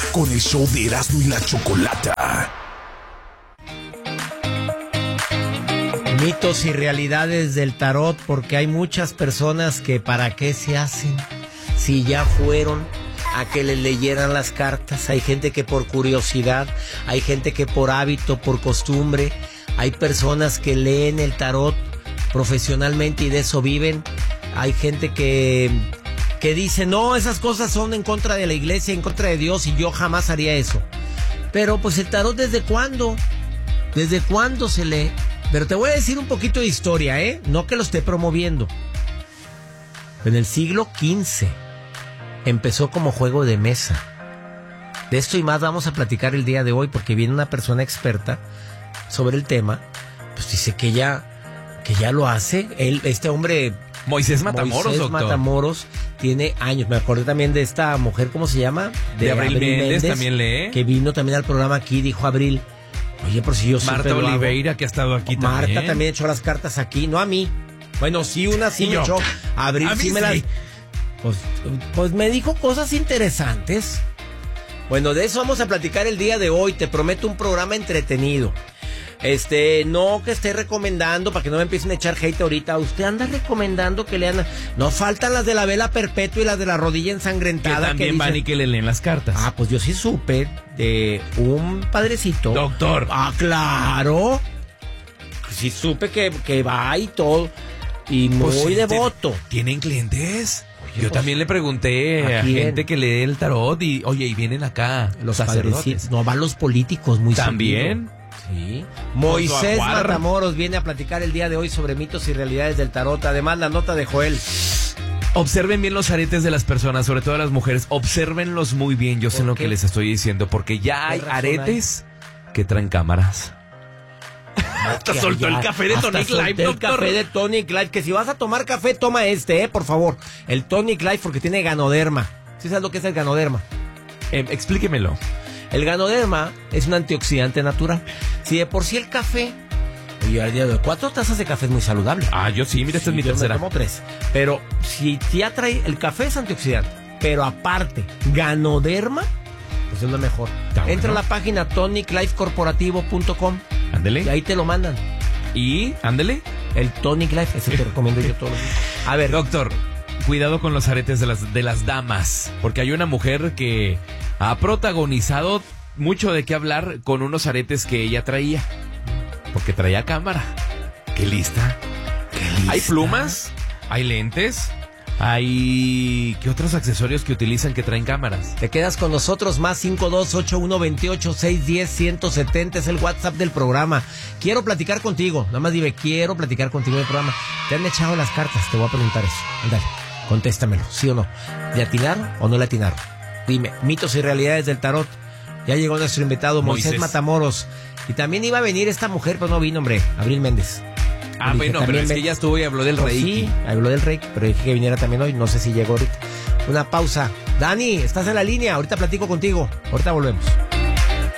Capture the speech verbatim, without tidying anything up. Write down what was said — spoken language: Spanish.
con el show de Erasmo y la Chocolata. Mitos y realidades del tarot, porque hay muchas personas que ¿para qué se hacen? Si ya fueron a que les leyeran las cartas. Hay gente que por curiosidad, hay gente que por hábito, por costumbre, hay personas que leen el tarot profesionalmente y de eso viven. Hay gente que, que dice, no, esas cosas son en contra de la iglesia, en contra de Dios y yo jamás haría eso. Pero pues el tarot, ¿desde cuándo? ¿Desde cuándo se lee? Pero te voy a decir un poquito de historia, ¿eh? No que lo esté promoviendo. En el siglo quince empezó como juego de mesa. De esto y más vamos a platicar el día de hoy, porque viene una persona experta sobre el tema. Pues dice que ya, que ya lo hace. Él, este hombre... Moisés Matamoros, Moisés doctor. Matamoros tiene años. Me acordé también de esta mujer, ¿cómo se llama? De, de Abril, Abril Méndez, Méndez, también lee. Que vino también al programa aquí, dijo Abril. Oye, por si yo Marta supe, Oliveira, que ha estado aquí Marta también. Marta también echó las cartas aquí, no a mí. Bueno, sí, una sí y me yo. echó. Abril a mí sí me sí. las... Pues, pues me dijo cosas interesantes. Bueno, de eso vamos a platicar el día de hoy. Te prometo un programa entretenido. Este, no que esté recomendando, para que no me empiecen a echar hate ahorita. Usted anda recomendando que lean. No faltan las de la vela perpetua y las de la rodilla ensangrentada. Que también que van dicen... y que le leen las cartas. Ah, pues yo sí supe de un padrecito. Doctor. Ah, claro. Sí supe que, que va y todo. Y muy Pues sí, devoto. ¿Tienen clientes? Oye, Yo pues, también le pregunté a, a gente que lee el tarot y, oye, y vienen acá los sacerdotes. padrecitos. No, van los políticos muy ¿También? seguido. Sí. Moisés Matamoros viene a platicar el día de hoy sobre mitos y realidades del tarot. Además, la nota de Joel. Observen bien los aretes de las personas, sobre todo las mujeres. Obsérvenlos muy bien, yo sé lo que les estoy diciendo, porque ya hay aretes hay? que traen cámaras. Hasta ya, soltó ya, el café de Tonic Life, el doctor. café de Tonic Life, que si vas a tomar café, toma este, eh, por favor. El Tonic Life, porque tiene ganoderma. ¿Sí sabes lo que es el ganoderma? Eh, explíquemelo. El ganoderma es un antioxidante natural. Si de por sí el café, yo al día de hoy, cuatro tazas de café es muy saludable. Ah, yo sí, mira, esta sí, es mi tercera. Yo me tomo tres. Pero si ya trae, el café es antioxidante, pero aparte, ganoderma, pues es lo mejor. Entra bueno. a la página tonic life corporativo punto com. Ándele. Y ahí te lo mandan. Y, ándele. El Tonic Life, ese te recomiendo yo todos los días. A ver, doctor, cuidado con los aretes de las, de las damas, porque hay una mujer que ha protagonizado mucho de qué hablar con unos aretes que ella traía, porque traía cámara. ¡Qué lista! ¡Qué lista! Hay plumas, hay lentes, hay... ¿qué otros accesorios que utilizan que traen cámaras? Te quedas con nosotros, más cinco dos ocho uno dos ocho seis uno cero uno siete cero es el WhatsApp del programa. Quiero platicar contigo, nada más dime, quiero platicar contigo en el programa. ¿Te han echado las cartas? Te voy a preguntar eso. Ándale, contéstamelo, ¿sí o no? ¿Le atinaron o no le atinaron? Dime, mitos y realidades del tarot. Ya llegó nuestro invitado, Moisés, Moisés Matamoros. Y también iba a venir esta mujer, pero no vino, hombre, Abril Méndez. Ah, dije, bueno, pero es me... que ya estuvo y habló del pues Reiki. Sí, habló del Reiki, pero dije que viniera también hoy. No sé si llegó ahorita. Una pausa. Dani, estás en la línea. Ahorita platico contigo. Ahorita volvemos.